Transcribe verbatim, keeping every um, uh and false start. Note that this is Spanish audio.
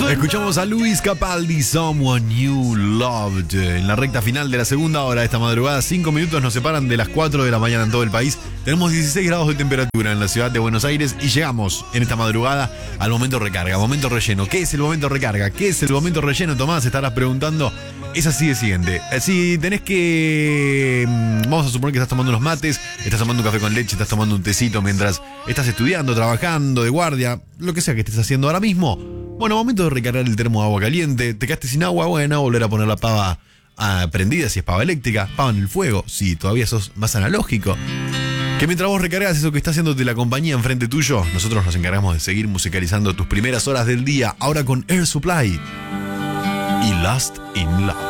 Escuchamos a Luis Capaldi, Someone You Loved. En la recta final de la segunda hora de esta madrugada, cinco minutos nos separan de las cuatro de la mañana en todo el país. Tenemos dieciséis grados de temperatura en la ciudad de Buenos Aires y llegamos en esta madrugada al momento recarga, momento relleno. ¿Qué es el momento recarga? ¿Qué es el momento relleno, Tomás? Estarás preguntando. Es así de siguiente. Si tenés que... Vamos a suponer que estás tomando unos mates, estás tomando un café con leche, estás tomando un tecito mientras estás estudiando, trabajando, de guardia, lo que sea que estés haciendo ahora mismo. Bueno, momento de recargar el termo de agua caliente. Te quedaste sin agua, bueno, volver a poner la pava ah, prendida si es pava eléctrica, pava en el fuego si todavía sos más analógico. Que mientras vos recargas eso que está haciéndote la compañía enfrente tuyo, nosotros nos encargamos de seguir musicalizando tus primeras horas del día, ahora con Air Supply y Lost in Love.